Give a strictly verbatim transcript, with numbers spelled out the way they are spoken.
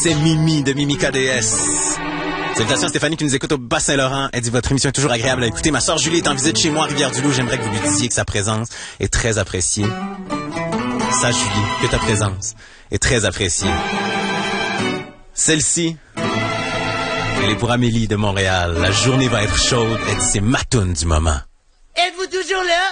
C'est Mimi de Mimi K D S. Salutations à Stéphanie qui nous écoute au Bas-Saint-Laurent. Elle dit votre émission est toujours agréable à écouter. Ma sœur Julie est en visite chez moi à Rivière-du-Loup. J'aimerais que vous lui disiez que sa présence est très appréciée. Sache Julie que ta présence est très appréciée. Celle-ci, elle est pour Amélie de Montréal. La journée va être chaude. Elle dit c'est ma toune du moment. Êtes-vous toujours là?